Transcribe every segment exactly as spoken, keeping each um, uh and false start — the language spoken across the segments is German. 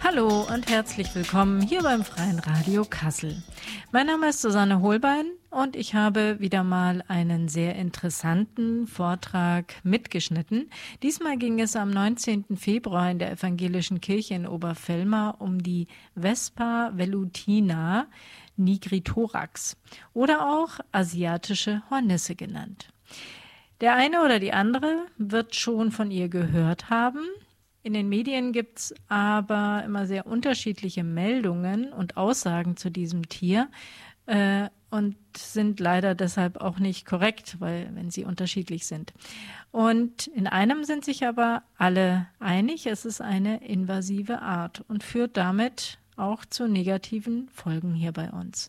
Hallo und herzlich willkommen hier beim Freien Radio Kassel. Mein Name ist Susanne Holbein und ich habe wieder mal einen sehr interessanten Vortrag mitgeschnitten. Diesmal ging es am neunzehnten Februar in der Evangelischen Kirche in Oberfellmar um die Vespa velutina nigritorax oder auch asiatische Hornisse genannt. Der eine oder die andere wird schon von ihr gehört haben. In den Medien gibt es aber immer sehr unterschiedliche Meldungen und Aussagen zu diesem Tier äh, und sind leider deshalb auch nicht korrekt, weil wenn sie unterschiedlich sind. Und in einem sind sich aber alle einig, es ist eine invasive Art und führt damit auch zu negativen Folgen hier bei uns.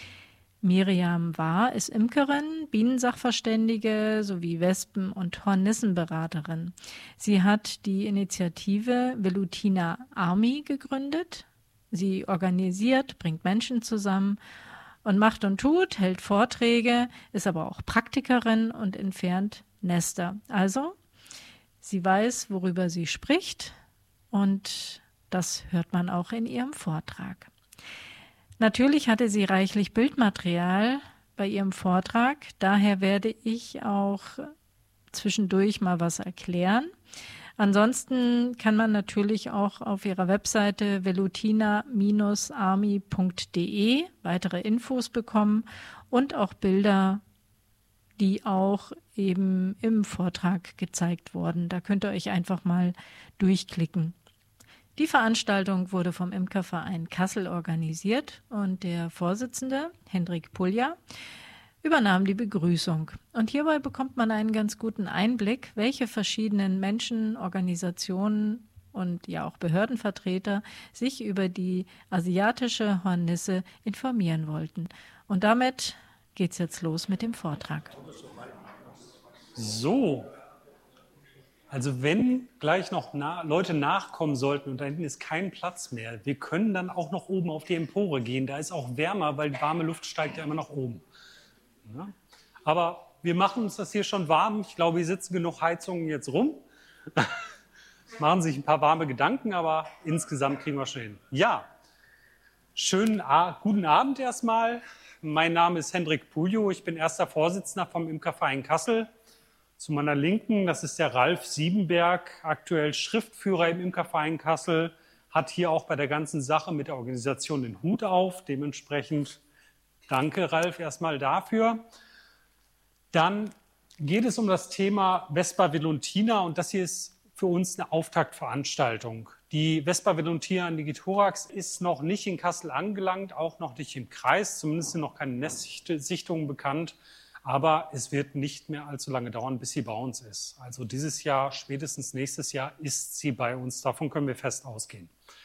Miriam Wahr ist Imkerin, Bienensachverständige sowie Wespen- und Hornissenberaterin. Sie hat die Initiative Velutina Army gegründet. Sie organisiert, bringt Menschen zusammen und macht und tut, hält Vorträge, ist aber auch Praktikerin und entfernt Nester. Also, sie weiß, worüber sie spricht und das hört man auch in ihrem Vortrag. Natürlich hatte sie reichlich Bildmaterial bei ihrem Vortrag, daher werde ich auch zwischendurch mal was erklären. Ansonsten kann man natürlich auch auf ihrer Webseite velutina Bindestrich army punkt de weitere Infos bekommen und auch Bilder, die auch eben im Vortrag gezeigt wurden. Da könnt ihr euch einfach mal durchklicken. Die Veranstaltung wurde vom Imkerverein Kassel organisiert und der Vorsitzende, Hendrik Pulja, übernahm die Begrüßung. Und hierbei bekommt man einen ganz guten Einblick, welche verschiedenen Menschen, Organisationen und ja auch Behördenvertreter sich über die asiatische Hornisse informieren wollten. Und damit geht's jetzt los mit dem Vortrag. So. Also wenn gleich noch na- Leute nachkommen sollten und da hinten ist kein Platz mehr, wir können dann auch noch oben auf die Empore gehen. Da ist auch wärmer, weil die warme Luft steigt ja immer nach oben. Ja? Aber wir machen uns das hier schon warm. Ich glaube, hier sitzen genug Heizungen jetzt rum. Machen sich ein paar warme Gedanken, aber insgesamt kriegen wir schon hin. Ja, schönen A- guten Abend erstmal. Mein Name ist Hendrik Puljo. Ich bin erster Vorsitzender vom Imkerverein Kassel. Zu meiner Linken, das ist der Ralf Siebenberg, aktuell Schriftführer im Imkerverein Kassel, hat hier auch bei der ganzen Sache mit der Organisation den Hut auf. Dementsprechend danke, Ralf, erstmal dafür. Dann geht es um das Thema Vespa velutina und das hier ist für uns eine Auftaktveranstaltung. Die Vespa velutina nigritorax ist noch nicht in Kassel angelangt, auch noch nicht im Kreis, zumindest sind noch keine Nestsichtungen bekannt. Aber es wird nicht mehr allzu lange dauern, bis sie bei uns ist. Also dieses Jahr, spätestens nächstes Jahr, ist sie bei uns. Davon können wir fest ausgehen.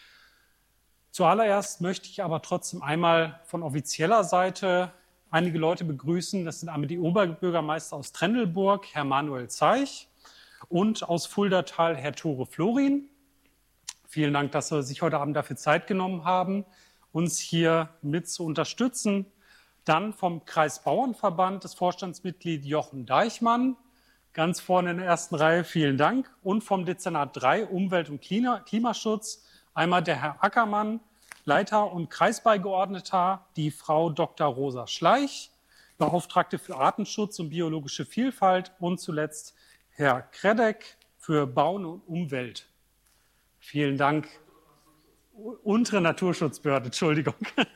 Zuallererst möchte ich aber trotzdem einmal von offizieller Seite einige Leute begrüßen. Das sind einmal die Oberbürgermeister aus Trendelburg, Herr Manuel Zeich, und aus Fuldatal, Herr Tore Florin. Vielen Dank, dass Sie sich heute Abend dafür Zeit genommen haben, uns hier mit zu unterstützen. Dann vom Kreisbauernverband das Vorstandsmitglied Jochen Deichmann, ganz vorne in der ersten Reihe, vielen Dank. Und vom Dezernat drei Umwelt- und Klimaschutz einmal der Herr Ackermann, Leiter und Kreisbeigeordneter, die Frau Doktor Rosa Schleich, Beauftragte für Artenschutz und biologische Vielfalt und zuletzt Herr Kredek für Bauen und Umwelt. Vielen Dank. Untere Naturschutzbehörde, Entschuldigung.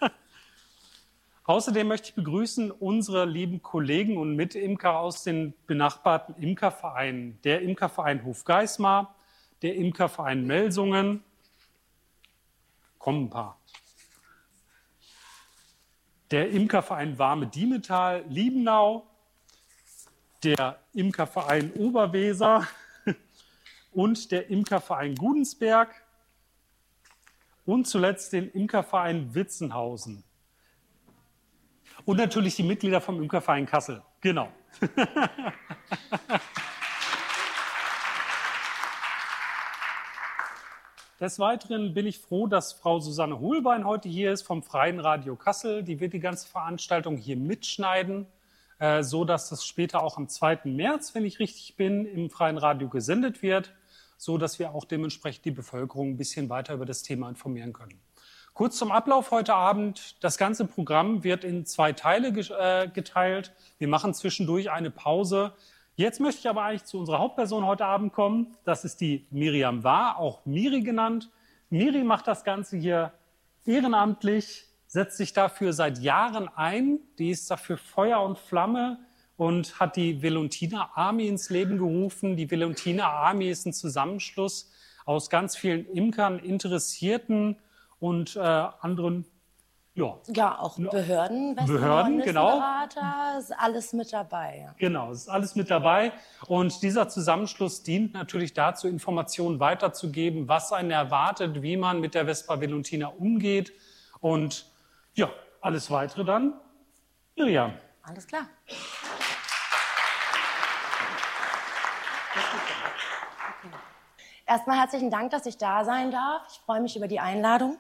Außerdem möchte ich begrüßen unsere lieben Kollegen und Mitimker aus den benachbarten Imkervereinen. Der Imkerverein Hofgeismar, der Imkerverein Melsungen, kommen ein paar. Der Imkerverein Warme Diemetal, Liebenau, der Imkerverein Oberweser und der Imkerverein Gudensberg und zuletzt den Imkerverein Witzenhausen. Und natürlich die Mitglieder vom Imkerverein Kassel. Genau. Des Weiteren bin ich froh, dass Frau Susanne Holbein heute hier ist vom Freien Radio Kassel. Die wird die ganze Veranstaltung hier mitschneiden, äh, so dass das später auch am zweiten März, wenn ich richtig bin, im Freien Radio gesendet wird. so dass wir auch dementsprechend die Bevölkerung ein bisschen weiter über das Thema informieren können. Kurz zum Ablauf heute Abend. Das ganze Programm wird in zwei Teile geteilt. Wir machen zwischendurch eine Pause. Jetzt möchte ich aber eigentlich zu unserer Hauptperson heute Abend kommen. Das ist die Miriam Wahr, auch Miri genannt. Miri macht das Ganze hier ehrenamtlich, setzt sich dafür seit Jahren ein. Die ist dafür Feuer und Flamme und hat die Velontiner Army ins Leben gerufen. Die Velontiner Army ist ein Zusammenschluss aus ganz vielen Imkern, Interessierten und äh, anderen, ja. Ja, auch Behörden, Behörden, genau. Berater, ist alles mit dabei. Ja. Genau, ist alles mit dabei. Und dieser Zusammenschluss dient natürlich dazu, Informationen weiterzugeben, was einen erwartet, wie man mit der Vespa Velontina umgeht. Und ja, alles Weitere dann, Miriam. Alles klar. Erstmal herzlichen Dank, dass ich da sein darf. Ich freue mich über die Einladung.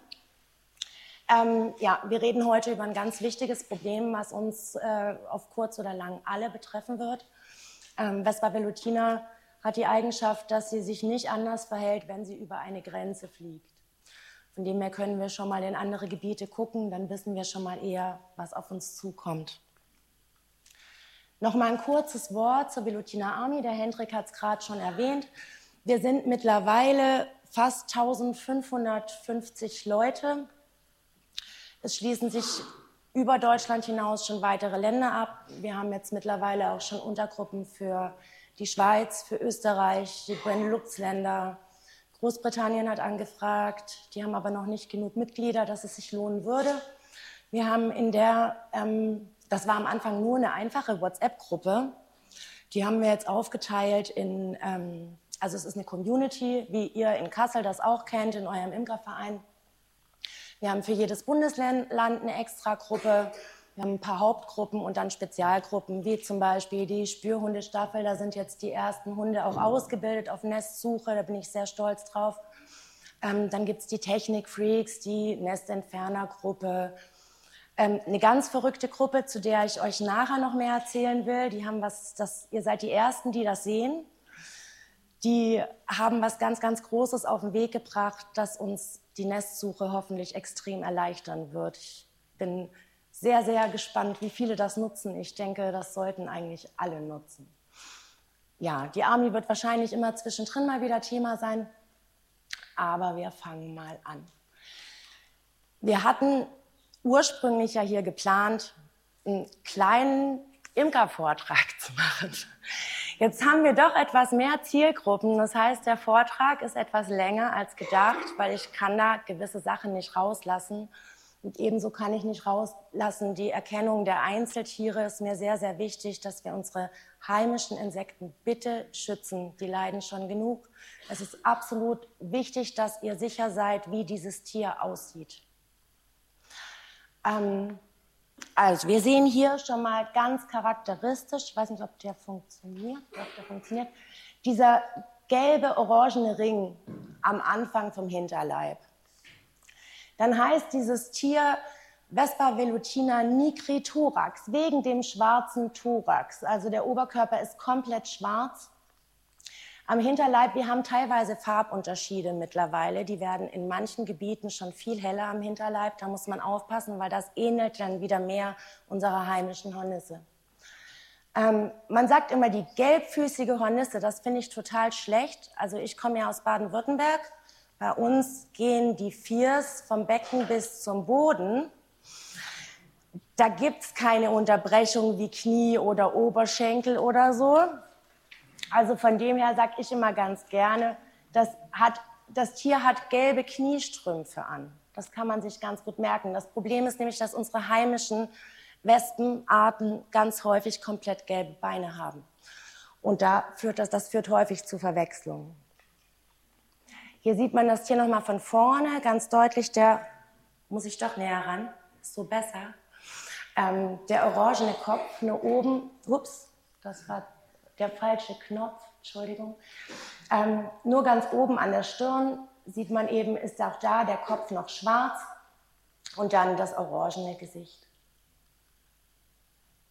Ähm, ja, wir reden heute über ein ganz wichtiges Problem, was uns äh, auf kurz oder lang alle betreffen wird. Ähm, Vespa Velotina hat die Eigenschaft, dass sie sich nicht anders verhält, wenn sie über eine Grenze fliegt. Von dem her können wir schon mal in andere Gebiete gucken, dann wissen wir schon mal eher, was auf uns zukommt. Noch mal ein kurzes Wort zur Velotina Army. Der Hendrik hat es gerade schon erwähnt. Wir sind mittlerweile fast eintausendfünfhundertfünfzig Leute. Es schließen sich über Deutschland hinaus schon weitere Länder ab. Wir haben jetzt mittlerweile auch schon Untergruppen für die Schweiz, für Österreich, die Benelux-Länder. Großbritannien hat angefragt, die haben aber noch nicht genug Mitglieder, dass es sich lohnen würde. Wir haben in der, ähm, das war am Anfang nur eine einfache WhatsApp-Gruppe, die haben wir jetzt aufgeteilt in, ähm, also es ist eine Community, wie ihr in Kassel das auch kennt, in eurem Imkerverein. Wir haben für jedes Bundesland eine Extragruppe, wir haben ein paar Hauptgruppen und dann Spezialgruppen, wie zum Beispiel die Spürhundestaffel. Da sind jetzt die ersten Hunde auch ausgebildet auf Nestsuche, da bin ich sehr stolz drauf. Ähm, dann gibt es die Technikfreaks, die Nestentfernergruppe. Ähm, eine ganz verrückte Gruppe, zu der ich euch nachher noch mehr erzählen will. Die haben was, das, ihr seid die Ersten, die das sehen. Die haben was ganz, ganz Großes auf den Weg gebracht, das uns die Nestsuche hoffentlich extrem erleichtern wird. Ich bin sehr, sehr gespannt, wie viele das nutzen. Ich denke, das sollten eigentlich alle nutzen. Ja, die Army wird wahrscheinlich immer zwischendrin mal wieder Thema sein, aber wir fangen mal an. Wir hatten ursprünglich ja hier geplant, einen kleinen Imkervortrag zu machen. Jetzt haben wir doch etwas mehr Zielgruppen. Das heißt, der Vortrag ist etwas länger als gedacht, weil ich kann da gewisse Sachen nicht rauslassen. Und ebenso kann ich nicht rauslassen, die Erkennung der Einzeltiere ist mir sehr, sehr wichtig, dass wir unsere heimischen Insekten bitte schützen. Die leiden schon genug. Es ist absolut wichtig, dass ihr sicher seid, wie dieses Tier aussieht. Ähm, also, wir sehen hier schon mal ganz charakteristisch, ich weiß nicht, ob der funktioniert, ob der funktioniert, dieser gelbe, orangene Ring am Anfang vom Hinterleib. Dann heißt dieses Tier Vespa Velotina nigrithorax, wegen dem schwarzen Thorax. Also der Oberkörper ist komplett schwarz. Am Hinterleib, wir haben teilweise Farbunterschiede mittlerweile. Die werden in manchen Gebieten schon viel heller am Hinterleib. Da muss man aufpassen, weil das ähnelt dann wieder mehr unserer heimischen Hornisse. Ähm, man sagt immer die gelbfüßige Hornisse, das finde ich total schlecht. Also ich komme ja aus Baden-Württemberg. Bei uns gehen die Viers vom Becken bis zum Boden. Da gibt es keine Unterbrechung wie Knie oder Oberschenkel oder so. Also von dem her sage ich immer ganz gerne, das, hat, das Tier hat gelbe Kniestrümpfe an. Das kann man sich ganz gut merken. Das Problem ist nämlich, dass unsere heimischen Wespenarten ganz häufig komplett gelbe Beine haben. Und da führt das, das führt häufig zu Verwechslungen. Hier sieht man das Tier nochmal von vorne, ganz deutlich, der, muss ich doch näher ran, ist so besser. Ähm, der orangene Kopf nur oben, ups, das war der falsche Knopf, Entschuldigung. Ähm, nur ganz oben an der Stirn sieht man eben, ist auch da der Kopf noch schwarz und dann das orangene Gesicht.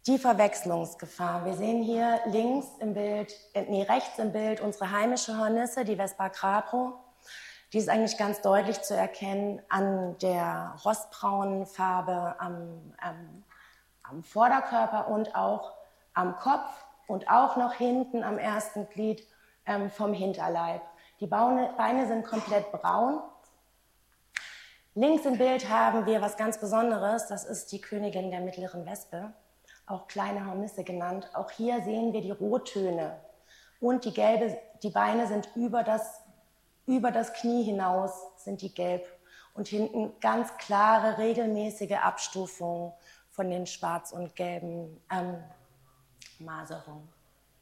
Die Verwechslungsgefahr. Wir sehen hier links im Bild, äh, nee, rechts im Bild unsere heimische Hornisse, die Vespa crabro. Die ist eigentlich ganz deutlich zu erkennen an der rostbraunen Farbe am, am, am Vorderkörper und auch am Kopf und auch noch hinten am ersten Glied ähm, vom Hinterleib. Die Beine, Beine sind komplett braun. Links im Bild haben wir was ganz Besonderes, das ist die Königin der mittleren Wespe, auch kleine Hornisse genannt. Auch hier sehen wir die Rottöne und die, gelbe, die Beine sind über das, über das Knie hinaus, sind die gelb und hinten ganz klare, regelmäßige Abstufungen von den schwarz- und gelben ähm, Maserungen.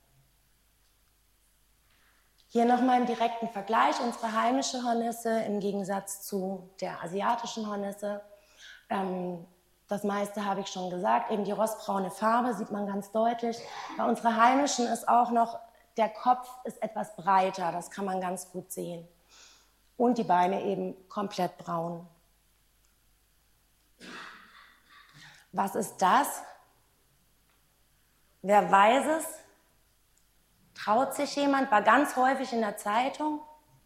Hier nochmal im direkten Vergleich unsere heimische Hornisse im Gegensatz zu der asiatischen Hornisse. Ähm, das meiste habe ich schon gesagt, eben die rostbraune Farbe sieht man ganz deutlich. Bei unserer heimischen ist auch noch, der Kopf ist etwas breiter, das kann man ganz gut sehen. Und die Beine eben komplett braun. Was ist das? Wer weiß es? Traut sich jemand? War ganz häufig in der Zeitung.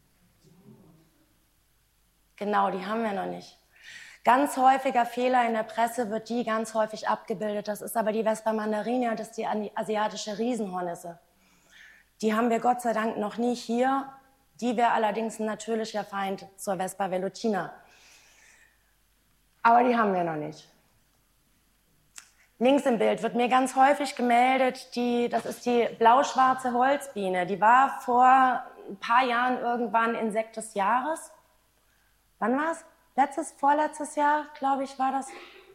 Genau, die haben wir noch nicht. Ganz häufiger Fehler in der Presse wird die ganz häufig abgebildet. Das ist aber die Vespa mandarinia, das ist die asiatische Riesenhornisse. Die haben wir Gott sei Dank noch nie hier. Die wäre allerdings ein natürlicher Feind zur Vespa velutina. Aber die haben wir noch nicht. Links im Bild wird mir ganz häufig gemeldet, die, das ist die blau-schwarze Holzbiene. Die war vor ein paar Jahren irgendwann Insekt des Jahres. Wann war es? Letztes, vorletztes Jahr, glaube ich, war das.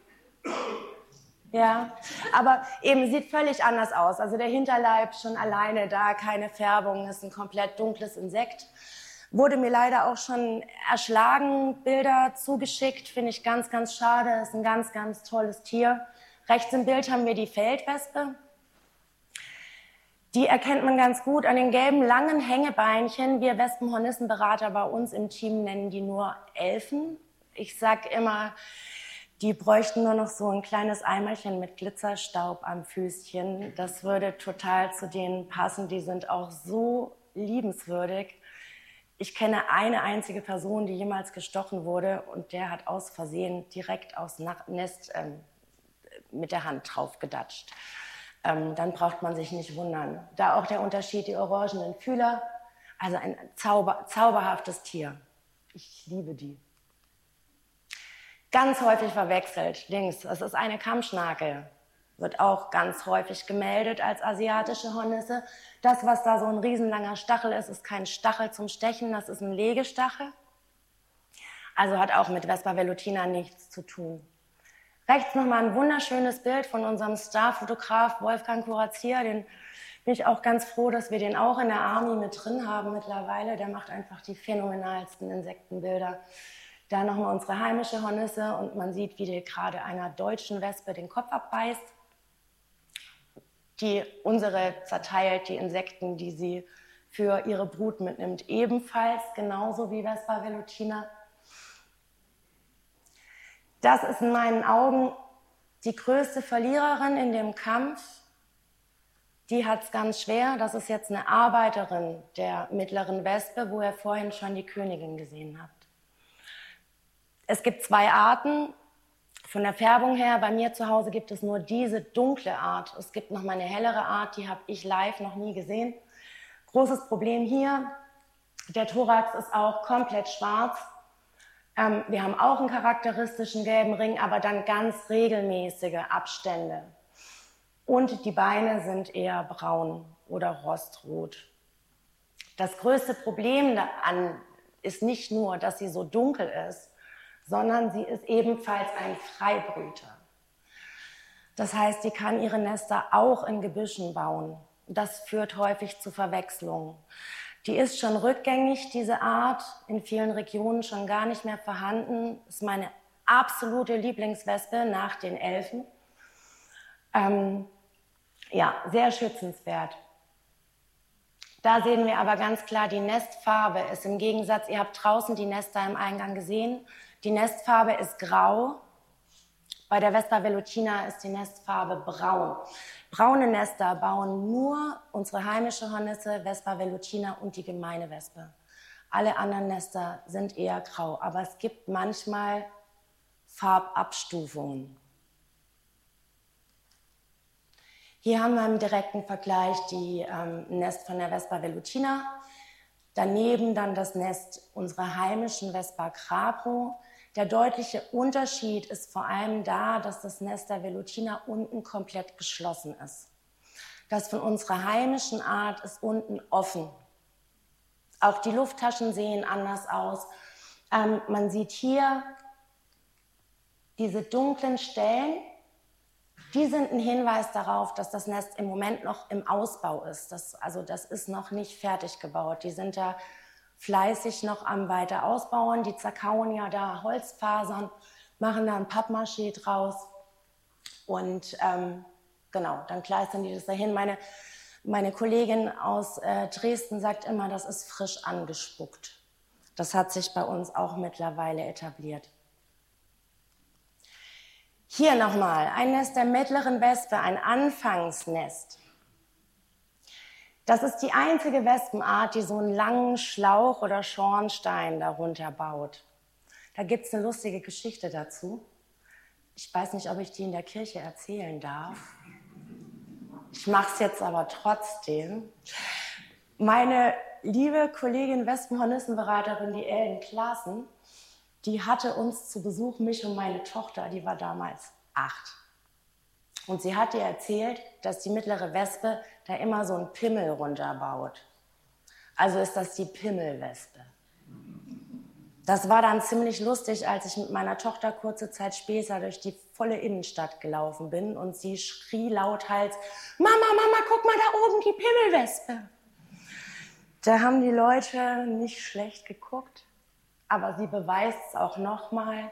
Ja, aber eben sieht völlig anders aus. Also der Hinterleib schon alleine da, keine Färbung, ist ein komplett dunkles Insekt. Wurde mir leider auch schon erschlagen, Bilder zugeschickt, finde ich ganz, ganz schade. Ist ein ganz, ganz tolles Tier. Rechts im Bild haben wir die Feldwespe. Die erkennt man ganz gut an den gelben, langen Hängebeinchen. Wir Wespenhornissenberater bei uns im Team nennen die nur Elfen. Ich sage immer, die bräuchten nur noch so ein kleines Eimerchen mit Glitzerstaub am Füßchen. Das würde total zu denen passen. Die sind auch so liebenswürdig. Ich kenne eine einzige Person, die jemals gestochen wurde und der hat aus Versehen direkt aufs Nest ähm, mit der Hand drauf gedatscht. Ähm, dann braucht man sich nicht wundern. Da auch der Unterschied, die orangenen Fühler, also ein Zauber, zauberhaftes Tier. Ich liebe die. Ganz häufig verwechselt, links, das ist eine Kammschnake. Wird auch ganz häufig gemeldet als asiatische Hornisse. Das, was da so ein riesenlanger Stachel ist, ist kein Stachel zum Stechen, das ist ein Legestachel. Also hat auch mit Vespa velutina nichts zu tun. Rechts nochmal ein wunderschönes Bild von unserem Starfotograf Wolfgang Corazia. Den bin ich auch ganz froh, dass wir den auch in der Army mit drin haben mittlerweile. Der macht einfach die phänomenalsten Insektenbilder. Da nochmal unsere heimische Hornisse und man sieht, wie die gerade einer deutschen Wespe den Kopf abbeißt. Die unsere zerteilt die Insekten, die sie für ihre Brut mitnimmt, ebenfalls genauso wie Vespa velutina. Das ist in meinen Augen die größte Verliererin in dem Kampf. Die hat es ganz schwer. Das ist jetzt eine Arbeiterin der mittleren Wespe, wo ihr vorhin schon die Königin gesehen habt. Es gibt zwei Arten. Von der Färbung her, bei mir zu Hause gibt es nur diese dunkle Art. Es gibt noch mal eine hellere Art, die habe ich live noch nie gesehen. Großes Problem hier, der Thorax ist auch komplett schwarz. Ähm, wir haben auch einen charakteristischen gelben Ring, aber dann ganz regelmäßige Abstände. Und die Beine sind eher braun oder rostrot. Das größte Problem daran ist nicht nur, dass sie so dunkel ist, sondern sie ist ebenfalls ein Freibrüter. Das heißt, sie kann ihre Nester auch in Gebüschen bauen. Das führt häufig zu Verwechslungen. Die ist schon rückgängig, diese Art, in vielen Regionen schon gar nicht mehr vorhanden. Ist meine absolute Lieblingswespe nach den Elfen. Ähm, ja, sehr schützenswert. Da sehen wir aber ganz klar, die Nestfarbe ist im Gegensatz, ihr habt draußen die Nester im Eingang gesehen, die Nestfarbe ist grau, Bei der Vespa velutina ist die Nestfarbe braun. Braune Nester bauen nur unsere heimische Hornisse, Vespa velutina und die gemeine Wespe. Alle anderen Nester sind eher grau, aber es gibt manchmal Farbabstufungen. Hier haben wir im direkten Vergleich die ähm, Nest von der Vespa velutina. Daneben dann das Nest unserer heimischen Vespa crabro. Der deutliche Unterschied ist vor allem da, dass das Nest der Velutina unten komplett geschlossen ist. Das von unserer heimischen Art ist unten offen. Auch die Lufttaschen sehen anders aus. Ähm, man sieht hier diese dunklen Stellen. Die sind ein Hinweis darauf, dass das Nest im Moment noch im Ausbau ist. Das, also das ist noch nicht fertig gebaut. Die sind da fleißig noch am weiter ausbauen. Die zerkauen ja da Holzfasern, machen da ein Pappmaché draus und ähm, genau, dann kleistern die das dahin. Meine, meine Kollegin aus äh, Dresden sagt immer, das ist frisch angespuckt. Das hat sich bei uns auch mittlerweile etabliert. Hier nochmal ein Nest der mittleren Wespe, ein Anfangsnest. Das ist die einzige Wespenart, die so einen langen Schlauch oder Schornstein darunter baut. Da gibt es eine lustige Geschichte dazu. Ich weiß nicht, ob ich die in der Kirche erzählen darf. Ich mache es jetzt aber trotzdem. Meine liebe Kollegin Wespenhornissenberaterin, die Ellen Klaassen, die hatte uns zu Besuch, mich und meine Tochter, die war damals acht. Und sie hat ihr erzählt, dass die mittlere Wespe da immer so einen Pimmel runterbaut. Also ist das die Pimmelwespe. Das war dann ziemlich lustig, als ich mit meiner Tochter kurze Zeit später durch die volle Innenstadt gelaufen bin und sie schrie lauthals: Mama, Mama, guck mal da oben, die Pimmelwespe. Da haben die Leute nicht schlecht geguckt, aber sie beweist es auch nochmal.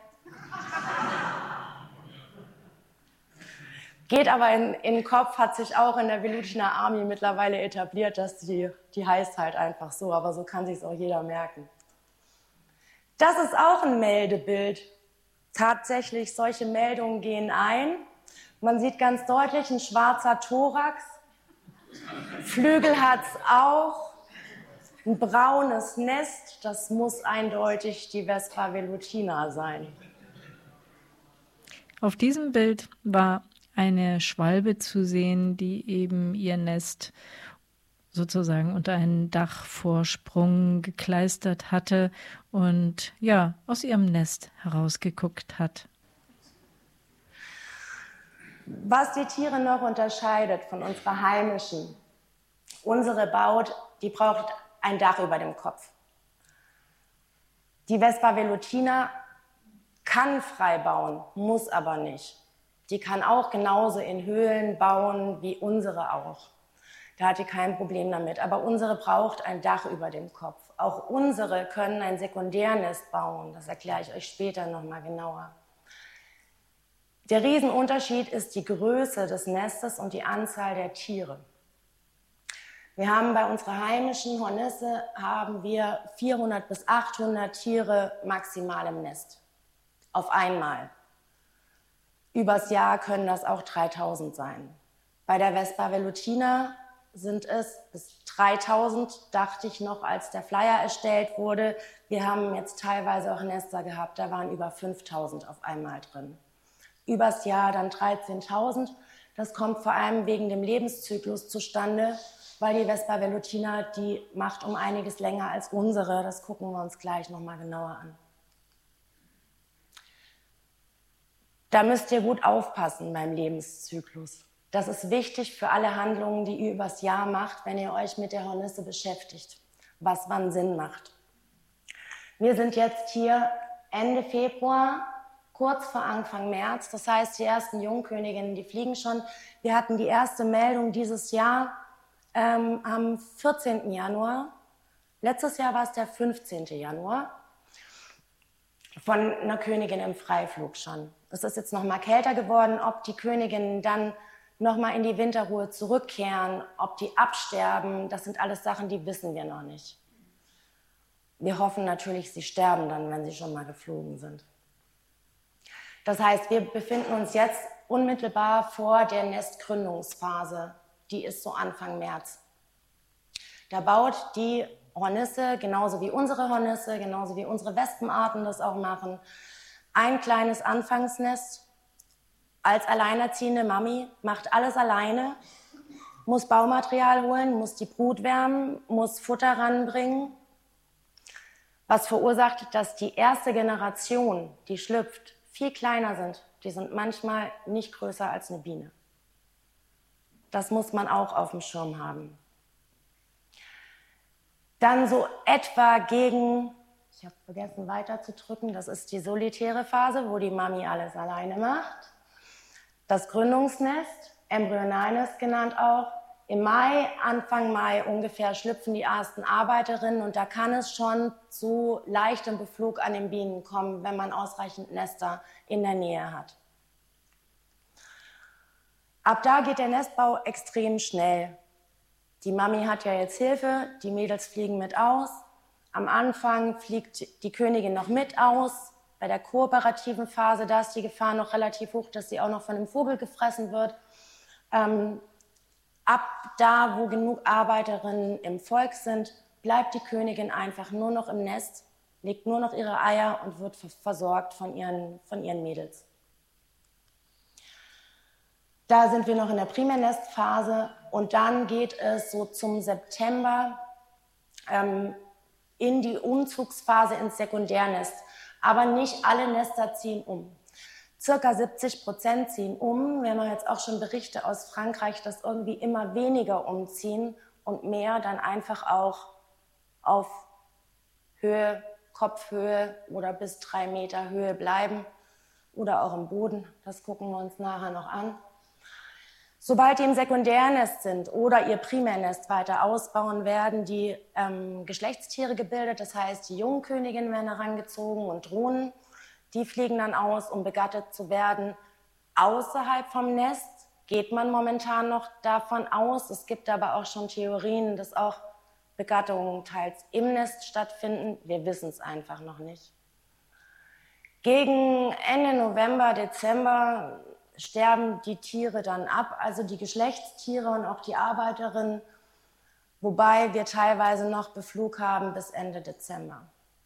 Geht aber in, in den Kopf, hat sich auch in der Velutina Army mittlerweile etabliert, dass die, die heißt halt einfach so, aber so kann sich es auch jeder merken. Das ist auch ein Meldebild. Tatsächlich, solche Meldungen gehen ein. Man sieht ganz deutlich ein schwarzer Thorax. Flügel hat es auch. Ein braunes Nest, das muss eindeutig die Vespa velutina sein. Auf diesem Bild war eine Schwalbe zu sehen, die eben ihr Nest sozusagen unter einen Dachvorsprung gekleistert hatte und ja, aus ihrem Nest herausgeguckt hat. Was die Tiere noch unterscheidet von unserer heimischen: unsere baut, die braucht ein Dach über dem Kopf. Die Vespa velutina kann frei bauen, muss aber nicht. Die kann auch genauso in Höhlen bauen wie unsere auch. Da hat die kein Problem damit. Aber unsere braucht ein Dach über dem Kopf. Auch unsere können ein Sekundärnest bauen. Das erkläre ich euch später nochmal genauer. Der Riesenunterschied ist die Größe des Nestes und die Anzahl der Tiere. Wir haben bei unserer heimischen Hornisse haben wir vierhundert bis achthundert Tiere maximal im Nest. Auf einmal. Übers Jahr können das auch dreitausend sein. Bei der Vespa velutina sind es bis dreitausend, dachte ich noch, als der Flyer erstellt wurde. Wir haben jetzt teilweise auch Nester gehabt, da waren über fünftausend auf einmal drin. Übers Jahr dann dreizehntausend. Das kommt vor allem wegen dem Lebenszyklus zustande, weil die Vespa velutina, die macht um einiges länger als unsere. Das gucken wir uns gleich nochmal genauer an. Da müsst ihr gut aufpassen beim Lebenszyklus. Das ist wichtig für alle Handlungen, die ihr übers Jahr macht, wenn ihr euch mit der Hornisse beschäftigt, was wann Sinn macht. Wir sind jetzt hier Ende Februar, kurz vor Anfang März. Das heißt, die ersten Jungköniginnen, die fliegen schon. Wir hatten die erste Meldung dieses Jahr ähm, am vierzehnten Januar. Letztes Jahr war es der fünfzehnten Januar. Von einer Königin im Freiflug schon. Es ist jetzt noch mal kälter geworden. Ob die Königinnen dann noch mal in die Winterruhe zurückkehren, ob die absterben, das sind alles Sachen, die wissen wir noch nicht. Wir hoffen natürlich, sie sterben dann, wenn sie schon mal geflogen sind. Das heißt, wir befinden uns jetzt unmittelbar vor der Nestgründungsphase. Die ist so Anfang März. Da baut die Hornisse, genauso wie unsere Hornisse, genauso wie unsere Wespenarten das auch machen, ein kleines Anfangsnest als alleinerziehende Mami, macht alles alleine, muss Baumaterial holen, muss die Brut wärmen, muss Futter ranbringen, was verursacht, dass die erste Generation, die schlüpft, viel kleiner sind. Die sind manchmal nicht größer als eine Biene. Das muss man auch auf dem Schirm haben. Dann so etwa gegen, ich habe vergessen weiter zu drücken, das ist die solitäre Phase, wo die Mami alles alleine macht. Das Gründungsnest, Embryonalnest genannt auch. Im Mai, Anfang Mai ungefähr schlüpfen die ersten Arbeiterinnen und da kann es schon zu leichtem Beflug an den Bienen kommen, wenn man ausreichend Nester in der Nähe hat. Ab da geht der Nestbau extrem schnell. Die Mami hat ja jetzt Hilfe, die Mädels fliegen mit aus. Am Anfang fliegt die Königin noch mit aus. Bei der kooperativen Phase, da ist die Gefahr noch relativ hoch, dass sie auch noch von einem Vogel gefressen wird. Ähm, ab da, wo genug Arbeiterinnen im Volk sind, bleibt die Königin einfach nur noch im Nest, legt nur noch ihre Eier und wird versorgt von ihren, von ihren Mädels. Da sind wir noch in der Primärnestphase und dann geht es so zum September ähm, in die Umzugsphase ins Sekundärnest. Aber nicht alle Nester ziehen um. Circa siebzig Prozent ziehen um. Wir haben jetzt auch schon Berichte aus Frankreich, dass irgendwie immer weniger umziehen und mehr dann einfach auch auf Höhe, Kopfhöhe oder bis drei Meter Höhe bleiben oder auch im Boden. Das gucken wir uns nachher noch an. Sobald die im Sekundärnest sind oder ihr Primärnest weiter ausbauen, werden die ähm, Geschlechtstiere gebildet. Das heißt, die Jungköniginnen werden herangezogen und Drohnen. Die fliegen dann aus, um begattet zu werden. Außerhalb vom Nest geht man momentan noch davon aus. Es gibt aber auch schon Theorien, dass auch Begattungen teils im Nest stattfinden. Wir wissen es einfach noch nicht. Gegen Ende November, Dezember sterben die Tiere dann ab, also die Geschlechtstiere und auch die Arbeiterinnen, wobei wir teilweise noch Beflug haben bis Ende Dezember.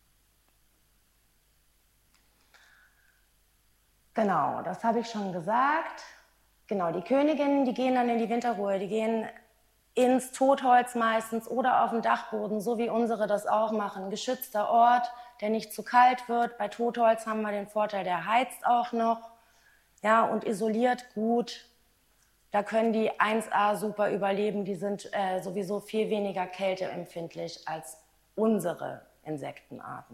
Genau, das habe ich schon gesagt. Genau, die Königinnen, die gehen dann in die Winterruhe, die gehen ins Totholz meistens oder auf den Dachboden, so wie unsere das auch machen. Geschützter Ort, der nicht zu kalt wird. Bei Totholz haben wir den Vorteil, der heizt auch noch. Ja, und isoliert gut. Da können die eins A super überleben. Die sind äh, sowieso viel weniger kälteempfindlich als unsere Insektenarten.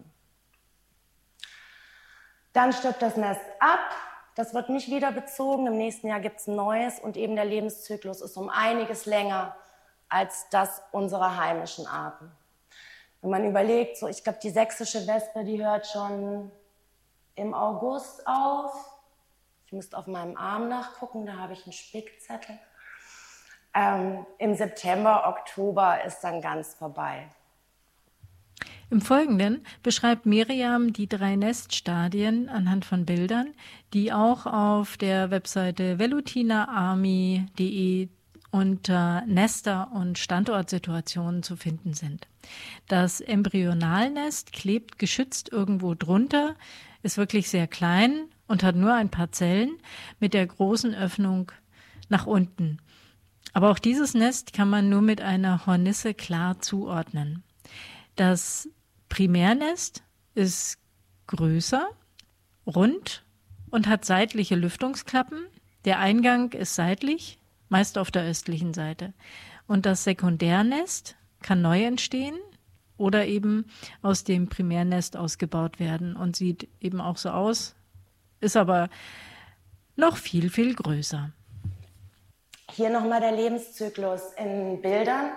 Dann stirbt das Nest ab. Das wird nicht wieder bezogen. Im nächsten Jahr gibt es ein neues. Und eben der Lebenszyklus ist um einiges länger als das unserer heimischen Arten. Wenn man überlegt, so ich glaube, die sächsische Wespe, die hört schon im August auf. Ich müsste auf meinem Arm nachgucken, da habe ich einen Spickzettel. Ähm, Im September, Oktober ist dann ganz vorbei. Im Folgenden beschreibt Miriam die drei Neststadien anhand von Bildern, die auch auf der Webseite velutinaarmy punkt de unter Nester und Standortsituationen zu finden sind. Das Embryonalnest klebt geschützt irgendwo drunter, ist wirklich sehr klein und hat nur ein paar Zellen mit der großen Öffnung nach unten. Aber auch dieses Nest kann man nur mit einer Hornisse klar zuordnen. Das Primärnest ist größer, rund und hat seitliche Lüftungsklappen. Der Eingang ist seitlich, meist auf der östlichen Seite. Und das Sekundärnest kann neu entstehen oder eben aus dem Primärnest ausgebaut werden und sieht eben auch so aus, ist aber noch viel, viel größer. Hier nochmal der Lebenszyklus in Bildern.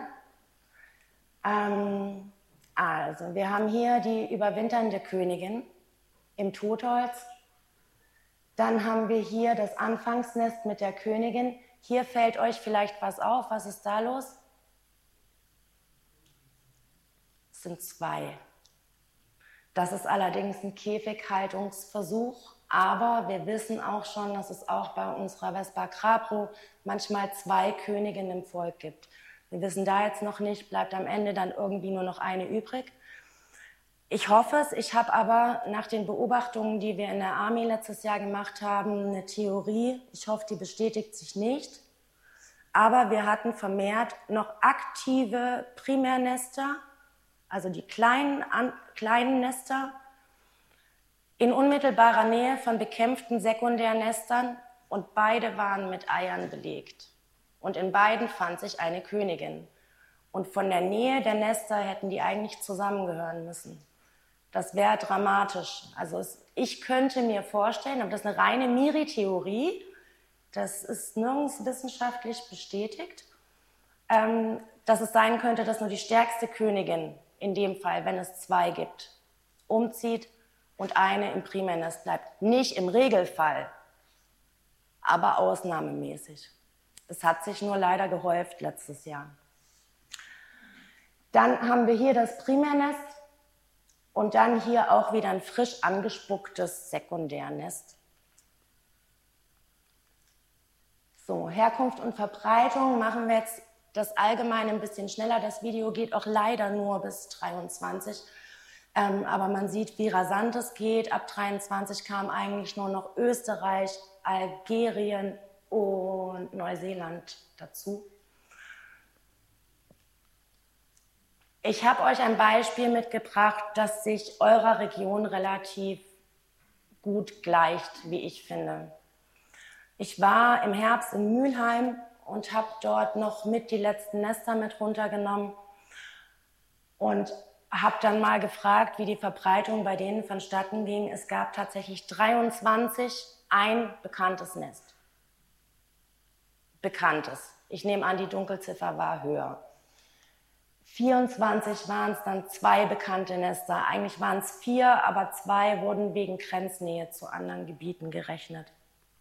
Ähm, also, wir haben hier die überwinternde Königin im Totholz. Dann haben wir hier das Anfangsnest mit der Königin. Hier fällt euch vielleicht was auf. Was ist da los? Es sind zwei. Das ist allerdings ein Käfighaltungsversuch. Aber wir wissen auch schon, dass es auch bei unserer Vespa crapro manchmal zwei Königinnen im Volk gibt. Wir wissen da jetzt noch nicht, bleibt am Ende dann irgendwie nur noch eine übrig. Ich hoffe es. Ich habe aber nach den Beobachtungen, die wir in der Army letztes Jahr gemacht haben, eine Theorie. Ich hoffe, die bestätigt sich nicht. Aber wir hatten vermehrt noch aktive Primärnester, also die kleinen, an, kleinen Nester, in unmittelbarer Nähe von bekämpften Sekundärnestern, und beide waren mit Eiern belegt. Und in beiden fand sich eine Königin. Und von der Nähe der Nester hätten die eigentlich zusammengehören müssen. Das wäre dramatisch. Also es, ich könnte mir vorstellen, aber das ist eine reine Miri-Theorie, das ist nirgends wissenschaftlich bestätigt, ähm, dass es sein könnte, dass nur die stärkste Königin, in dem Fall, wenn es zwei gibt, umzieht und eine im Primärnest bleibt. Nicht im Regelfall, aber ausnahmemäßig. Es hat sich nur leider gehäuft letztes Jahr. Dann haben wir hier das Primärnest und dann hier auch wieder ein frisch angespucktes Sekundärnest. So, Herkunft und Verbreitung machen wir jetzt das Allgemeine ein bisschen schneller. Das Video geht auch leider nur bis dreiundzwanzig. Ähm, aber man sieht, wie rasant es geht. Ab dreiundzwanzig kam eigentlich nur noch Österreich, Algerien und Neuseeland dazu. Ich habe euch ein Beispiel mitgebracht, das sich eurer Region relativ gut gleicht, wie ich finde. Ich war im Herbst in Mülheim und habe dort noch mit die letzten Nester mit runtergenommen und habe dann mal gefragt, wie die Verbreitung bei denen vonstatten ging. Es gab tatsächlich dreiundzwanzig, ein bekanntes Nest. Bekanntes. Ich nehme an, die Dunkelziffer war höher. vierundzwanzig waren es dann zwei bekannte Nester. Eigentlich waren es vier, aber zwei wurden wegen Grenznähe zu anderen Gebieten gerechnet.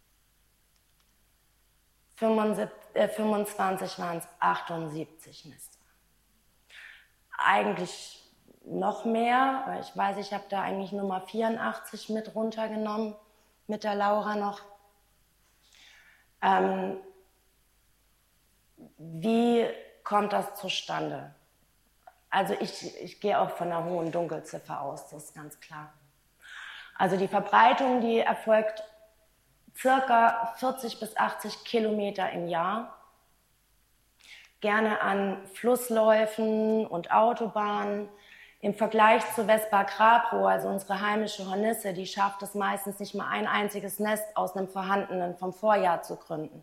fünfundzwanzig waren es achtundsiebzig Nester. Eigentlich noch mehr, weil ich weiß, ich habe da eigentlich Nummer vierundachtzig mit runtergenommen, mit der Laura noch. Ähm, wie kommt das zustande? Also ich, ich gehe auch von einer hohen Dunkelziffer aus, das ist ganz klar. Also die Verbreitung, die erfolgt circa vierzig bis achtzig Kilometer im Jahr. Gerne an Flussläufen und Autobahnen. Im Vergleich zu Vespa crapro, also unsere heimische Hornisse, die schafft es meistens nicht mal ein einziges Nest aus einem vorhandenen vom Vorjahr zu gründen.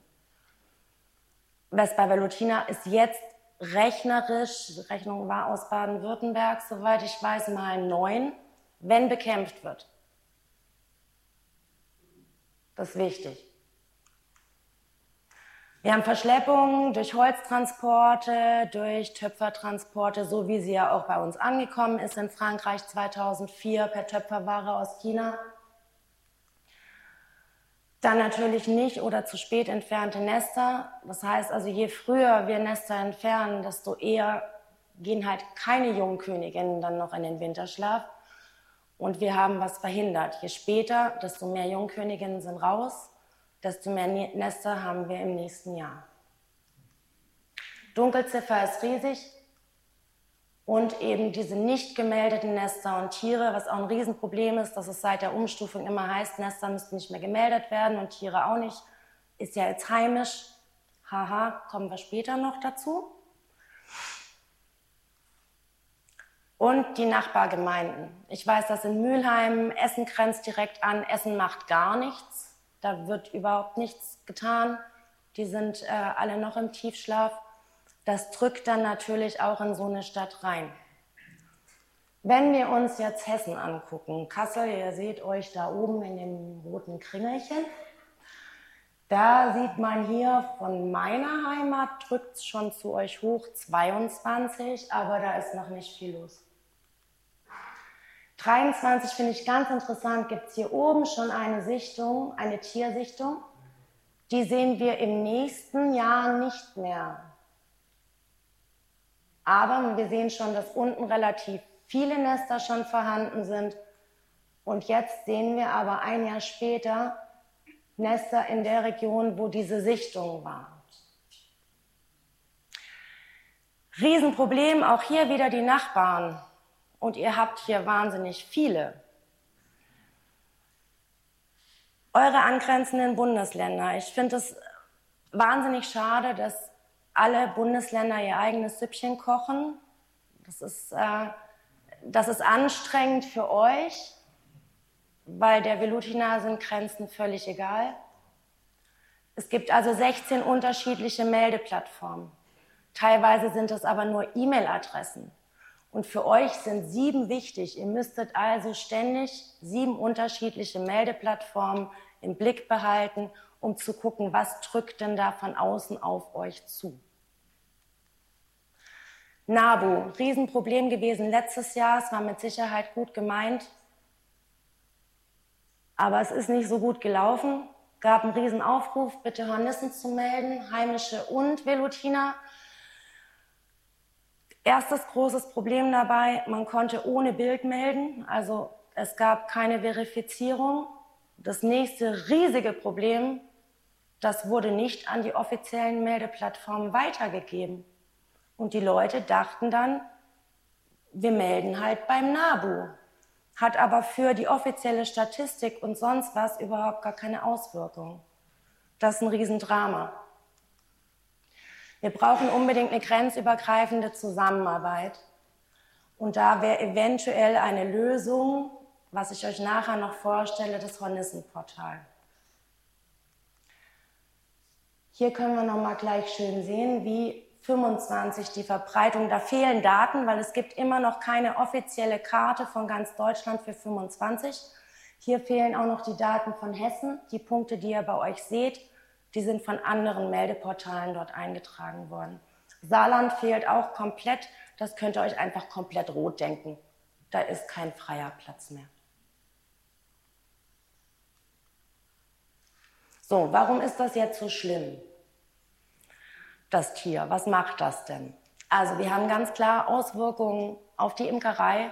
Vespa velutina ist jetzt rechnerisch, die Rechnung war aus Baden-Württemberg, soweit ich weiß, mal neun, wenn bekämpft wird. Das ist wichtig. Wir haben Verschleppungen durch Holztransporte, durch Töpfertransporte, so wie sie ja auch bei uns angekommen ist in Frankreich zweitausendvier per Töpferware aus China. Dann natürlich nicht oder zu spät entfernte Nester. Das heißt also, je früher wir Nester entfernen, desto eher gehen halt keine Jungköniginnen dann noch in den Winterschlaf. Und wir haben was verhindert. Je später, desto mehr Jungköniginnen sind raus, desto mehr Nester haben wir im nächsten Jahr. Dunkelziffer ist riesig und eben diese nicht gemeldeten Nester und Tiere, was auch ein Riesenproblem ist, dass es seit der Umstufung immer heißt, Nester müssten nicht mehr gemeldet werden und Tiere auch nicht, ist ja jetzt heimisch. Haha, kommen wir später noch dazu. Und die Nachbargemeinden. Ich weiß, dass in Mülheim, Essen grenzt direkt an, Essen macht gar nichts. Da wird überhaupt nichts getan. Die sind äh, alle noch im Tiefschlaf. Das drückt dann natürlich auch in so eine Stadt rein. Wenn wir uns jetzt Hessen angucken, Kassel, ihr seht euch da oben in dem roten Kringelchen, da sieht man hier von meiner Heimat, drückt es schon zu euch hoch, zweiundzwanzig, aber da ist noch nicht viel los. dreiundzwanzig finde ich ganz interessant, gibt es hier oben schon eine Sichtung, eine Tiersichtung. Die sehen wir im nächsten Jahr nicht mehr. Aber wir sehen schon, dass unten relativ viele Nester schon vorhanden sind. Und jetzt sehen wir aber ein Jahr später Nester in der Region, wo diese Sichtung war. Riesenproblem, auch hier wieder die Nachbarn. Und ihr habt hier wahnsinnig viele. Eure angrenzenden Bundesländer. Ich finde es wahnsinnig schade, dass alle Bundesländer ihr eigenes Süppchen kochen. Das ist, äh, das ist anstrengend für euch, weil der Velutina sind Grenzen völlig egal. Es gibt also sechzehn unterschiedliche Meldeplattformen. Teilweise sind es aber nur E-Mail-Adressen. Und für euch sind sieben wichtig. Ihr müsstet also ständig sieben unterschiedliche Meldeplattformen im Blick behalten, um zu gucken, was drückt denn da von außen auf euch zu. NABU, Riesenproblem gewesen letztes Jahr. Es war mit Sicherheit gut gemeint. Aber es ist nicht so gut gelaufen. Gab einen Riesenaufruf, bitte Hornissen zu melden, heimische und Velutiner. Erstes großes Problem dabei, man konnte ohne Bild melden, also es gab keine Verifizierung. Das nächste riesige Problem, das wurde nicht an die offiziellen Meldeplattformen weitergegeben. Und die Leute dachten dann, wir melden halt beim NABU. Hat aber für die offizielle Statistik und sonst was überhaupt gar keine Auswirkung. Das ist ein Riesendrama. Wir brauchen unbedingt eine grenzübergreifende Zusammenarbeit. Und da wäre eventuell eine Lösung, was ich euch nachher noch vorstelle, das Hornissenportal. Hier können wir noch mal gleich schön sehen, wie fünfundzwanzig die Verbreitung, da fehlen Daten, weil es gibt immer noch keine offizielle Karte von ganz Deutschland für fünfundzwanzig. Hier fehlen auch noch die Daten von Hessen. Die Punkte, die ihr bei euch seht, die sind von anderen Meldeportalen dort eingetragen worden. Saarland fehlt auch komplett. Das könnt ihr euch einfach komplett rot denken. Da ist kein freier Platz mehr. So, warum ist das jetzt so schlimm? Das Tier, was macht das denn? Also wir haben ganz klar Auswirkungen auf die Imkerei.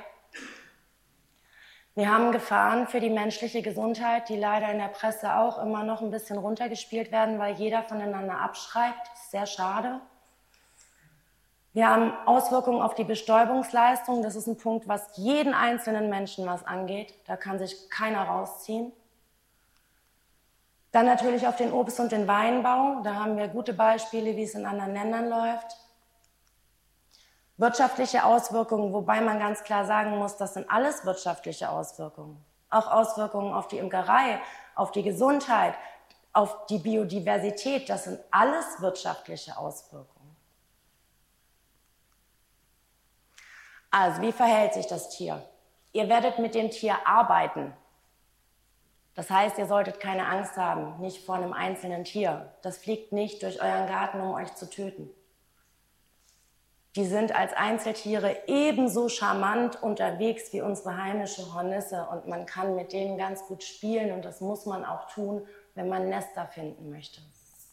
Wir haben Gefahren für die menschliche Gesundheit, die leider in der Presse auch immer noch ein bisschen runtergespielt werden, weil jeder voneinander abschreibt. Das ist sehr schade. Wir haben Auswirkungen auf die Bestäubungsleistung. Das ist ein Punkt, was jeden einzelnen Menschen was angeht. Da kann sich keiner rausziehen. Dann natürlich auf den Obst- und den Weinbau. Da haben wir gute Beispiele, wie es in anderen Ländern läuft. Wirtschaftliche Auswirkungen, wobei man ganz klar sagen muss, das sind alles wirtschaftliche Auswirkungen. Auch Auswirkungen auf die Imkerei, auf die Gesundheit, auf die Biodiversität, das sind alles wirtschaftliche Auswirkungen. Also, wie verhält sich das Tier? Ihr werdet mit dem Tier arbeiten. Das heißt, ihr solltet keine Angst haben, nicht vor einem einzelnen Tier. Das fliegt nicht durch euren Garten, um euch zu töten. Die sind als Einzeltiere ebenso charmant unterwegs wie unsere heimische Hornisse und man kann mit denen ganz gut spielen und das muss man auch tun, wenn man Nester finden möchte.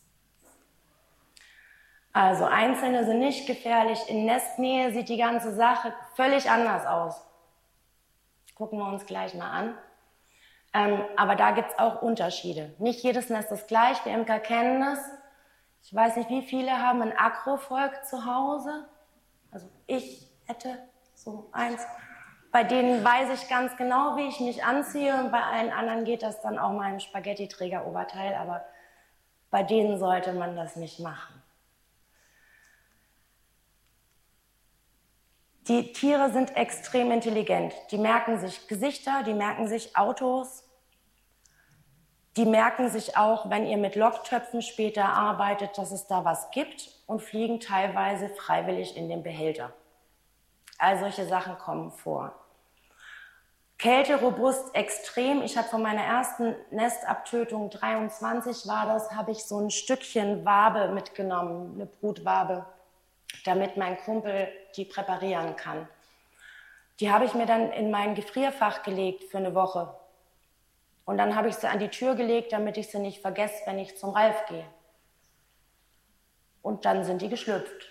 Also Einzelne sind nicht gefährlich, in Nestnähe sieht die ganze Sache völlig anders aus. Gucken wir uns gleich mal an. Ähm, aber da gibt es auch Unterschiede. Nicht jedes Nest ist gleich, wir Imker kennen das. Ich weiß nicht, wie viele haben ein Agrovolk zu Hause. Also ich hätte so eins. Bei denen weiß ich ganz genau, wie ich mich anziehe und bei allen anderen geht das dann auch mal im Spaghetti-Träger-Oberteil, aber bei denen sollte man das nicht machen. Die Tiere sind extrem intelligent. Die merken sich Gesichter, die merken sich Autos. Die merken sich auch, wenn ihr mit Locktöpfen später arbeitet, dass es da was gibt und fliegen teilweise freiwillig in den Behälter. All solche Sachen kommen vor. Kälterobust extrem. Ich habe von meiner ersten Nestabtötung, dreiundzwanzig war das, habe ich so ein Stückchen Wabe mitgenommen, eine Brutwabe, damit mein Kumpel die präparieren kann. Die habe ich mir dann in mein Gefrierfach gelegt für eine Woche. Und dann habe ich sie an die Tür gelegt, damit ich sie nicht vergesse, wenn ich zum Ralf gehe. Und dann sind die geschlüpft.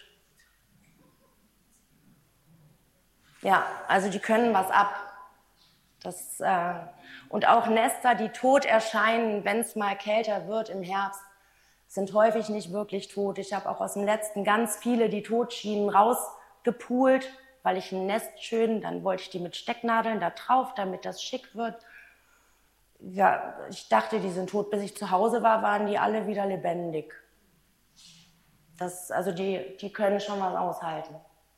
Ja, also die können was ab. Das, äh, Und auch Nester, die tot erscheinen, wenn es mal kälter wird im Herbst, sind häufig nicht wirklich tot. Ich habe auch aus dem letzten ganz viele, die tot schienen, rausgepult, weil ich ein Nest schön, dann wollte ich die mit Stecknadeln da drauf, damit das schick wird. Ja, ich dachte, die sind tot. Bis ich zu Hause war, waren die alle wieder lebendig. Das, also die, die können schon was aushalten.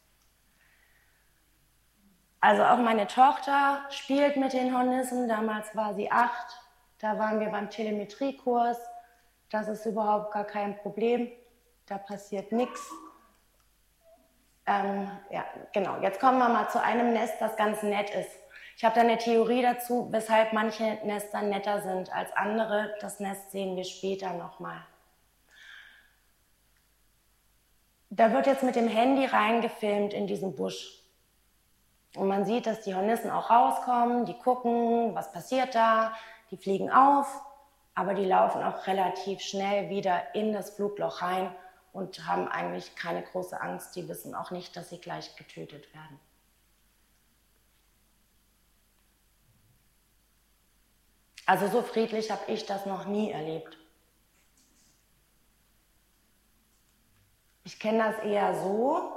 Also auch meine Tochter spielt mit den Hornissen. Damals war sie acht. Da waren wir beim Telemetriekurs. Das ist überhaupt gar kein Problem. Da passiert nichts. Ähm, ja, genau. Jetzt kommen wir mal zu einem Nest, das ganz nett ist. Ich habe da eine Theorie dazu, weshalb manche Nester netter sind als andere. Das Nest sehen wir später nochmal. Da wird jetzt mit dem Handy reingefilmt in diesen Busch. Und man sieht, dass die Hornissen auch rauskommen, die gucken, was passiert da, die fliegen auf, aber die laufen auch relativ schnell wieder in das Flugloch rein und haben eigentlich keine große Angst. Die wissen auch nicht, dass sie gleich getötet werden. Also so friedlich habe ich das noch nie erlebt. Ich kenne das eher so.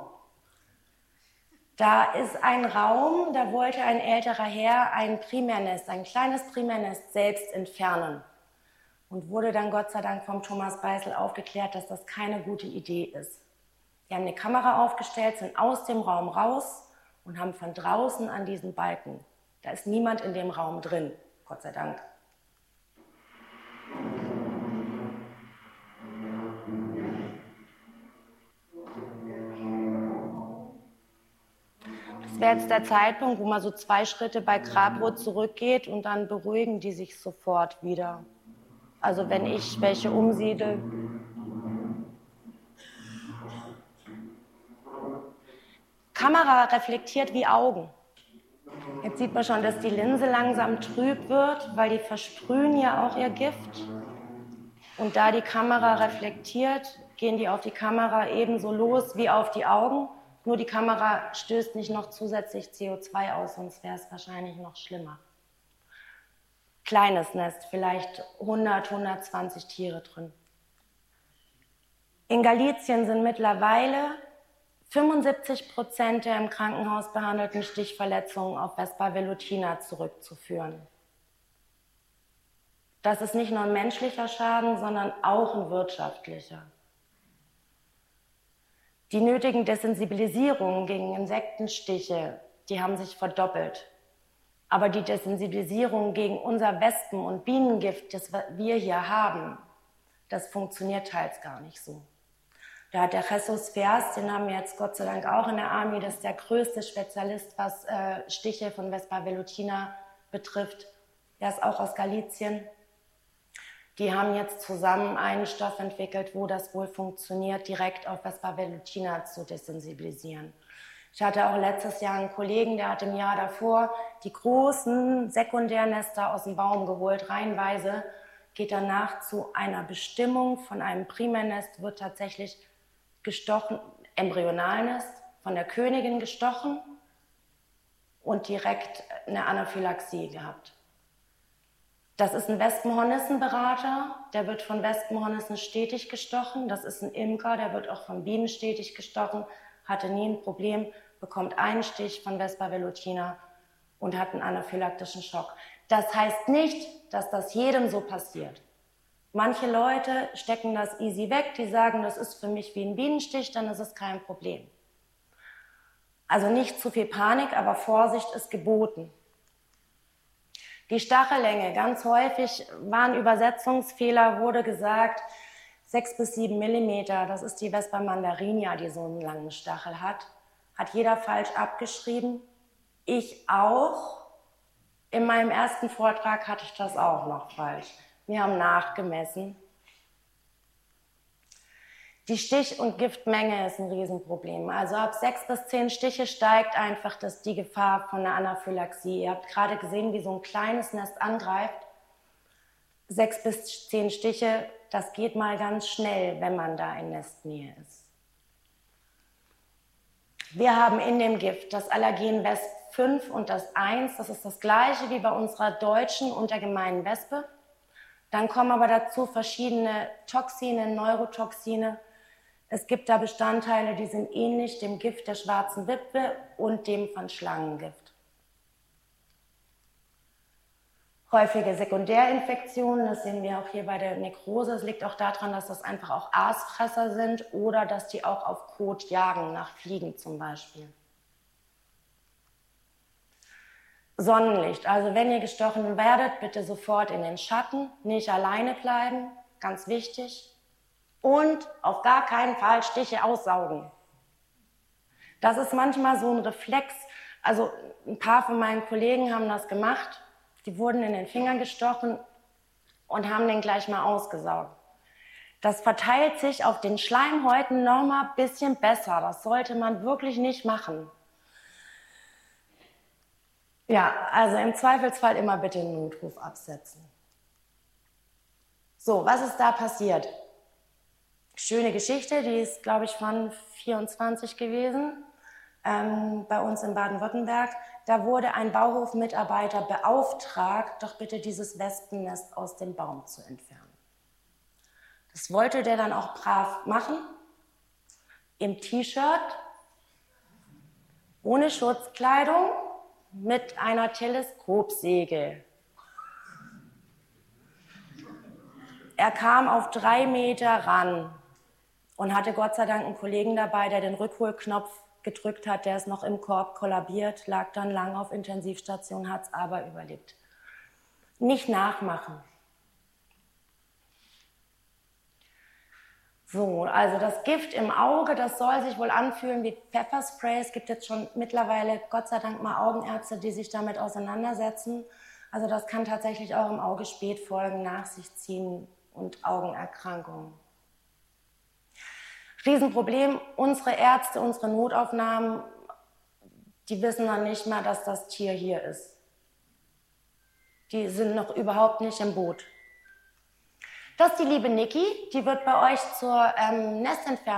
Da ist ein Raum, da wollte ein älterer Herr ein Primärnest, ein kleines Primärnest selbst entfernen. Und wurde dann Gott sei Dank vom Thomas Beißel aufgeklärt, dass das keine gute Idee ist. Die haben eine Kamera aufgestellt, sind aus dem Raum raus und haben von draußen an diesen Balken, da ist niemand in dem Raum drin, Gott sei Dank. Das wäre jetzt der Zeitpunkt, wo man so zwei Schritte bei Grabrot zurückgeht und dann beruhigen die sich sofort wieder. Also wenn ich welche umsiedle. Kamera reflektiert wie Augen. Jetzt sieht man schon, dass die Linse langsam trüb wird, weil die versprühen ja auch ihr Gift. Und da die Kamera reflektiert, gehen die auf die Kamera ebenso los wie auf die Augen. Nur die Kamera stößt nicht noch zusätzlich C O zwei aus, sonst wäre es wahrscheinlich noch schlimmer. Kleines Nest, vielleicht hundert, hundertzwanzig Tiere drin. In Galizien sind mittlerweile fünfundsiebzig Prozent der im Krankenhaus behandelten Stichverletzungen auf Vespa velutina zurückzuführen. Das ist nicht nur ein menschlicher Schaden, sondern auch ein wirtschaftlicher. Die nötigen Desensibilisierungen gegen Insektenstiche, die haben sich verdoppelt. Aber die Desensibilisierung gegen unser Wespen- und Bienengift, das wir hier haben, das funktioniert teils gar nicht so. Da hat der Jesus Vers, den haben wir jetzt Gott sei Dank auch in der Army, das ist der größte Spezialist, was äh, Stiche von Vespa velutina betrifft. Der ist auch aus Galizien. Die haben jetzt zusammen einen Stoff entwickelt, wo das wohl funktioniert, direkt auf Vespa velutina zu desensibilisieren. Ich hatte auch letztes Jahr einen Kollegen, der hat im Jahr davor die großen Sekundärnester aus dem Baum geholt, reihenweise, geht danach zu einer Bestimmung von einem Primärnest, wird tatsächlich gestochen, Embryonalnest, von der Königin gestochen und direkt eine Anaphylaxie gehabt. Das ist ein Wespenhornissenberater, der wird von Wespenhornissen stetig gestochen. Das ist ein Imker, der wird auch von Bienen stetig gestochen, hatte nie ein Problem, bekommt einen Stich von Vespa velutina und hat einen anaphylaktischen Schock. Das heißt nicht, dass das jedem so passiert. Manche Leute stecken das easy weg, die sagen, das ist für mich wie ein Bienenstich, dann ist es kein Problem. Also nicht zu viel Panik, aber Vorsicht ist geboten. Die Stachellänge, ganz häufig waren Übersetzungsfehler, wurde gesagt, sechs bis sieben Millimeter, das ist die Vespa mandarinia, die so einen langen Stachel hat. Hat jeder falsch abgeschrieben. Ich auch. In meinem ersten Vortrag hatte ich das auch noch falsch. Wir haben nachgemessen. Die Stich- und Giftmenge ist ein Riesenproblem. Also ab sechs bis zehn Stiche steigt einfach das, die Gefahr von einer Anaphylaxie. Ihr habt gerade gesehen, wie so ein kleines Nest angreift. Sechs bis zehn Stiche, das geht mal ganz schnell, wenn man da in Nestnähe ist. Wir haben in dem Gift das Allergen fünf und das eins, das ist das gleiche wie bei unserer deutschen und der gemeinen Wespe. Dann kommen aber dazu verschiedene Toxine, Neurotoxine. Es gibt da Bestandteile, die sind ähnlich dem Gift der schwarzen Witwe und dem von Schlangengift. Häufige Sekundärinfektionen, das sehen wir auch hier bei der Nekrose. Es liegt auch daran, dass das einfach auch Aasfresser sind oder dass die auch auf Kot jagen, nach Fliegen zum Beispiel. Sonnenlicht, also wenn ihr gestochen werdet, bitte sofort in den Schatten, nicht alleine bleiben, ganz wichtig. Und auf gar keinen Fall Stiche aussaugen. Das ist manchmal so ein Reflex, also ein paar von meinen Kollegen haben das gemacht. Die wurden in den Finger gestochen und haben den gleich mal ausgesaugt. Das verteilt sich auf den Schleimhäuten noch mal ein bisschen besser. Das sollte man wirklich nicht machen. Ja, also im Zweifelsfall immer bitte einen Notruf absetzen. So, was ist da passiert? Schöne Geschichte, die ist, glaube ich, von vierundzwanzig gewesen, ähm, bei uns in Baden-Württemberg. Da wurde ein Bauhofmitarbeiter beauftragt, doch bitte dieses Wespennest aus dem Baum zu entfernen. Das wollte der dann auch brav machen, im T-Shirt, ohne Schutzkleidung, mit einer Teleskopsäge. Er kam auf drei Meter ran und hatte Gott sei Dank einen Kollegen dabei, der den Rückholknopf gedrückt hat, der ist noch im Korb kollabiert, lag dann lang auf Intensivstation, hat es aber überlebt. Nicht nachmachen. So, also das Gift im Auge, das soll sich wohl anfühlen wie Pfefferspray. Es gibt jetzt schon mittlerweile, Gott sei Dank, mal Augenärzte, die sich damit auseinandersetzen. Also das kann tatsächlich auch im Auge Spätfolgen nach sich ziehen und Augenerkrankungen. Riesenproblem, unsere Ärzte, unsere Notaufnahmen, die wissen noch nicht mal, dass das Tier hier ist. Die sind noch überhaupt nicht im Boot. Das ist die liebe Niki, die wird bei euch zur ähm, Nestentfernung